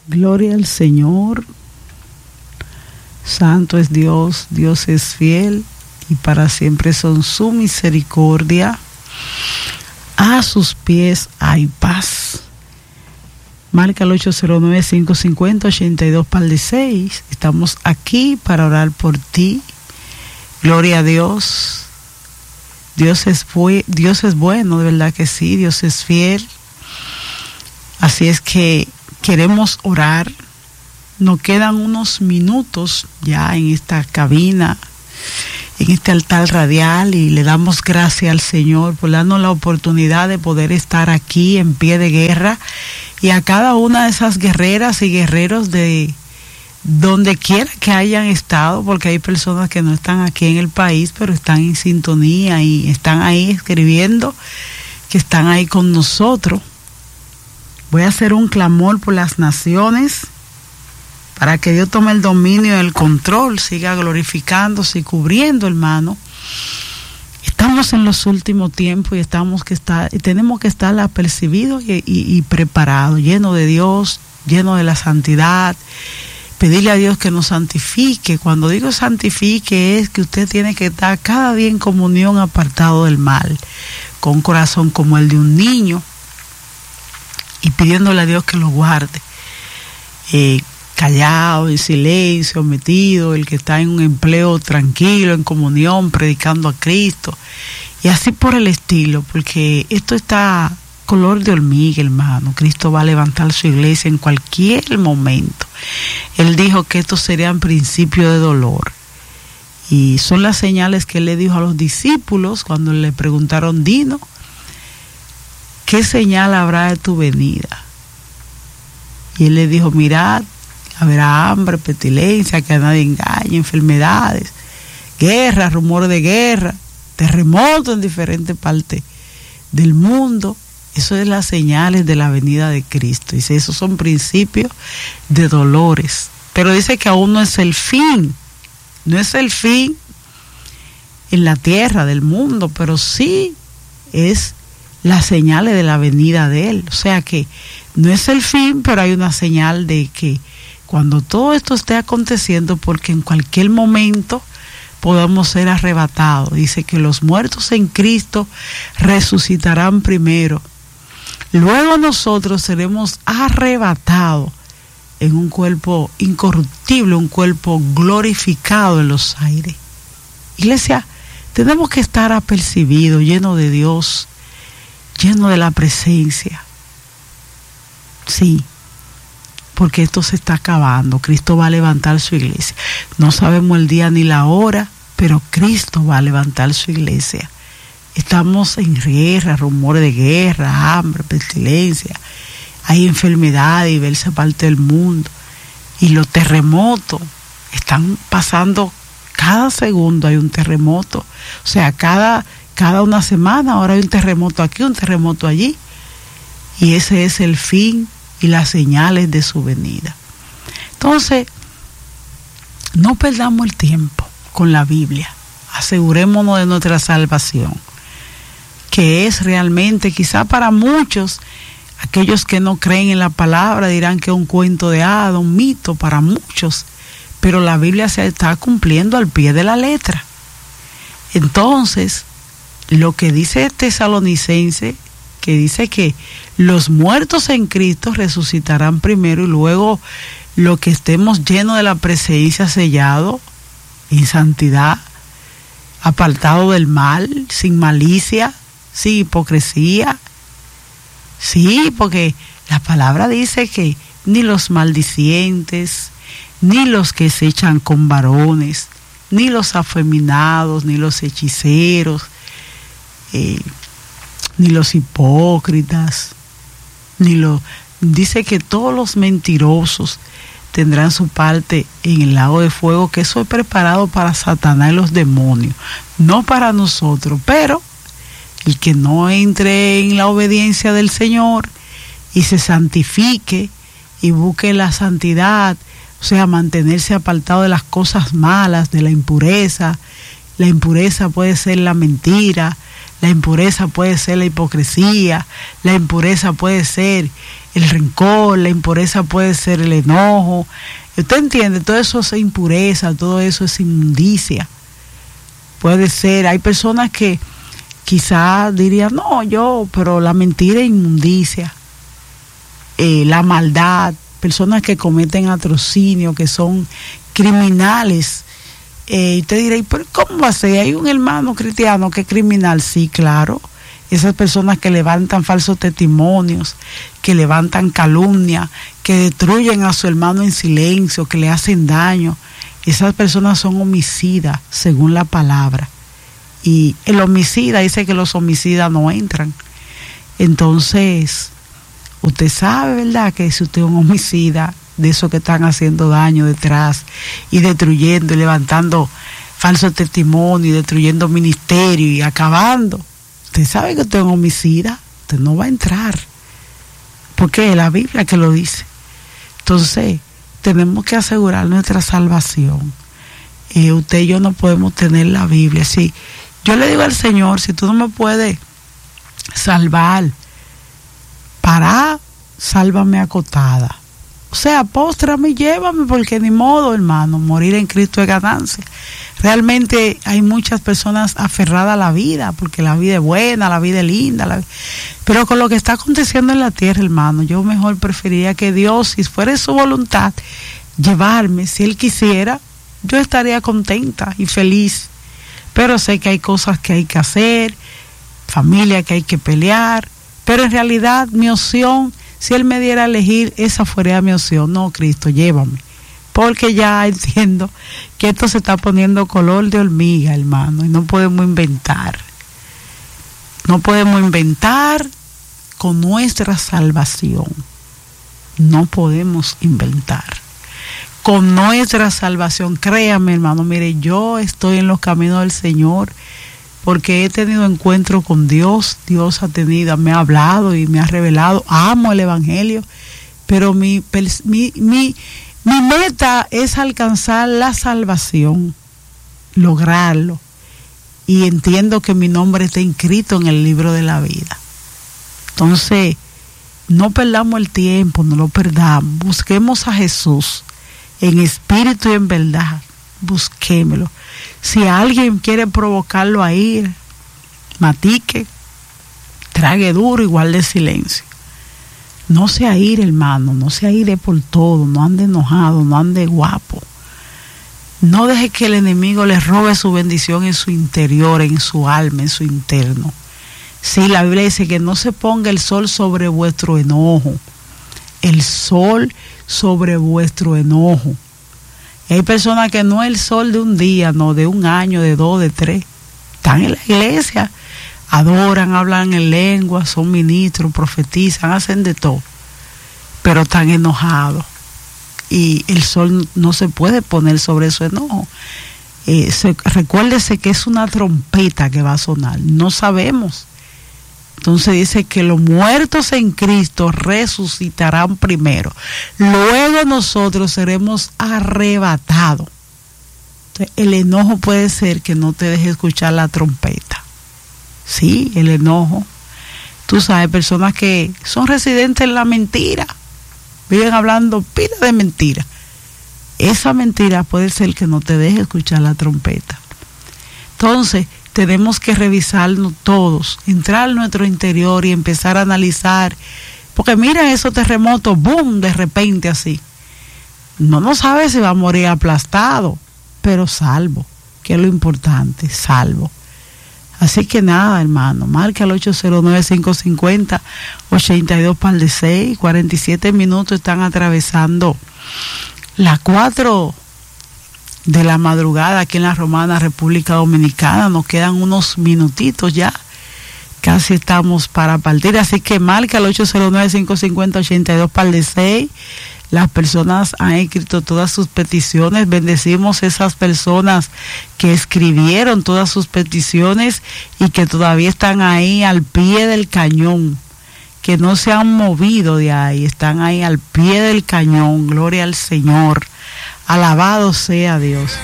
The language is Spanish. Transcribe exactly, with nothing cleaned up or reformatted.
Gloria al Señor. Santo es Dios, Dios es fiel y para siempre son su misericordia. A sus pies hay paz. Marca el ocho cero nueve, cinco cinco cero, ocho dos seis. Estamos aquí para orar por ti. Gloria a Dios. Dios es, bu- Dios es bueno, de verdad que sí, Dios es fiel. Así es que queremos orar. Nos quedan unos minutos ya en esta cabina, en este altar radial, y le damos gracias al Señor por darnos la oportunidad de poder estar aquí en pie de guerra, y a cada una de esas guerreras y guerreros de donde quiera que hayan estado, porque hay personas que no están aquí en el país, pero están en sintonía y están ahí escribiendo, que están ahí con nosotros. Voy a hacer un clamor por las naciones, para que Dios tome el dominio y el control, siga glorificándose y cubriendo, hermano. Estamos en los últimos tiempos y estamos que estar, y tenemos que estar apercibidos y, y, y preparados, llenos de Dios, llenos de la santidad. Pedirle a Dios que nos santifique. Cuando digo santifique, es que usted tiene que estar cada día en comunión, apartado del mal, con un corazón como el de un niño, y pidiéndole a Dios que lo guarde. Eh, callado, en silencio, metido, el que está en un empleo tranquilo, en comunión, predicando a Cristo, y así por el estilo, porque esto está color de hormiga, hermano. Cristo va a levantar su iglesia en cualquier momento. Él dijo que estos serían principios de dolor, y son las señales que él le dijo a los discípulos cuando le preguntaron: dinos, ¿qué señal habrá de tu venida? Y él le dijo: mirad, habrá hambre, pestilencia, que a nadie engañe, enfermedades, guerra, rumores de guerra, terremotos en diferentes partes del mundo. Eso es las señales de la venida de Cristo. Dice, esos son principios de dolores. Pero dice que aún no es el fin. No es el fin en la tierra del mundo, pero sí es las señales de la venida de Él. O sea que no es el fin, pero hay una señal de que cuando todo esto esté aconteciendo, porque en cualquier momento podamos ser arrebatados. Dice que los muertos en Cristo resucitarán primero. Luego nosotros seremos arrebatados en un cuerpo incorruptible, un cuerpo glorificado en los aires. Iglesia, tenemos que estar apercibidos, llenos de Dios, llenos de la presencia. Sí, porque esto se está acabando. Cristo va a levantar su iglesia. No sabemos el día ni la hora, pero Cristo va a levantar su iglesia. Estamos en guerra, rumores de guerra, hambre, pestilencia. Hay enfermedades y diversas partes del mundo. Y los terremotos están pasando cada segundo. Hay un terremoto. O sea, cada, cada una semana ahora hay un terremoto aquí, un terremoto allí. Y ese es el fin y las señales de su venida. Entonces, no perdamos el tiempo con la Biblia. Asegurémonos de nuestra salvación, que es realmente, quizá para muchos, aquellos que no creen en la palabra dirán que es un cuento de hadas, un mito para muchos, pero la Biblia se está cumpliendo al pie de la letra. Entonces, lo que dice Tesalonicense, que dice que los muertos en Cristo resucitarán primero, y luego lo que estemos llenos de la presencia, sellado en santidad, apartado del mal, sin malicia, sin hipocresía. Sí, porque la palabra dice que ni los maldicientes, ni los que se echan con varones, ni los afeminados, ni los hechiceros, eh, ni los hipócritas, ni los, dice que todos los mentirosos tendrán su parte en el lago de fuego, que eso es preparado para Satanás y los demonios, no para nosotros. Pero el que no entre en la obediencia del Señor y se santifique y busque la santidad, o sea, mantenerse apartado de las cosas malas, de la impureza. La impureza puede ser la mentira, la impureza puede ser la hipocresía, la impureza puede ser el rencor, la impureza puede ser el enojo. Usted entiende, todo eso es impureza, todo eso es inmundicia. Puede ser, hay personas que quizás dirían, no, yo, pero la mentira es inmundicia. Eh, la maldad, personas que cometen atrocinio, que son criminales. Eh, y usted dirá, ¿pero cómo va a ser? ¿Hay un hermano cristiano que es criminal? Sí, claro. Esas personas que levantan falsos testimonios, que levantan calumnia, que destruyen a su hermano en silencio, que le hacen daño, esas personas son homicidas, según la palabra. Y el homicida dice que los homicidas no entran. Entonces, usted sabe, ¿verdad?, que si usted es un homicida, de esos que están haciendo daño detrás y destruyendo y levantando falsos testimonios y destruyendo ministerios y acabando, usted sabe que usted es un homicida, usted no va a entrar, porque es la Biblia que lo dice. Entonces, tenemos que asegurar nuestra salvación. Eh, usted y yo no podemos tener la Biblia. Si yo le digo al Señor, si tú no me puedes salvar, para, sálvame acotada. O sea, póstrame y llévame, porque ni modo, hermano, morir en Cristo es ganancia. Realmente hay muchas personas aferradas a la vida, porque la vida es buena, la vida es linda, la... pero con lo que está aconteciendo en la tierra, hermano, yo mejor preferiría que Dios, si fuera su voluntad, llevarme. Si Él quisiera, yo estaría contenta y feliz, pero sé que hay cosas que hay que hacer, familia que hay que pelear, pero en realidad mi opción, si Él me diera a elegir, esa fuera mi opción. No, Cristo, llévame, porque ya entiendo que esto se está poniendo color de hormiga, hermano, y no podemos inventar. No podemos inventar con nuestra salvación. No podemos inventar. Con nuestra salvación, créame, hermano, mire, yo estoy en los caminos del Señor, porque he tenido encuentro con Dios. Dios ha tenido, me ha hablado y me ha revelado. Amo el Evangelio, pero mi, mi, mi, mi meta es alcanzar la salvación, lograrlo. Y entiendo que mi nombre está inscrito en el libro de la vida. Entonces, no perdamos el tiempo, no lo perdamos. Busquemos a Jesús en espíritu y en verdad. Busquémelo. Si alguien quiere provocarlo a ir, matique, trague duro y guarde silencio. No sea ir, hermano, no sea ir por todo, no ande enojado, no ande guapo. No deje que el enemigo le robe su bendición en su interior, en su alma, en su interno. Sí, la Biblia dice que no se ponga el sol sobre vuestro enojo. El sol sobre vuestro enojo. Y hay personas que no es el sol de un día, no, de un año, de dos, de tres. Están en la iglesia, adoran, hablan en lengua, son ministros, profetizan, hacen de todo, pero están enojados. Y el sol no se puede poner sobre su enojo. Eh, se, recuérdese que es una trompeta que va a sonar, no sabemos. Entonces dice que los muertos en Cristo resucitarán primero. Luego nosotros seremos arrebatados. Entonces, el enojo puede ser que no te deje escuchar la trompeta. Sí, el enojo. Tú sabes, personas que son residentes en la mentira, viven hablando pila de mentira. Esa mentira puede ser que no te deje escuchar la trompeta. Entonces, tenemos que revisarnos todos, entrar en nuestro interior y empezar a analizar. Porque miren esos terremotos, boom, de repente así. No no sabe si va a morir aplastado, pero salvo, que es lo importante, salvo. Así que nada, hermano, marca al ocho cero nueve, cinco cinco cero, ocho dos par de seis, cuarenta y siete minutos están atravesando las cuatro de la madrugada aquí en la Romana, República Dominicana. Nos quedan unos minutitos ya, casi estamos para partir, así que marca el ocho cero nueve, cinco cinco cero, ocho dos par de seis. Las personas han escrito todas sus peticiones, bendecimos esas personas que escribieron todas sus peticiones y que todavía están ahí al pie del cañón, que no se han movido de ahí, están ahí al pie del cañón. Gloria al Señor, alabado sea Dios.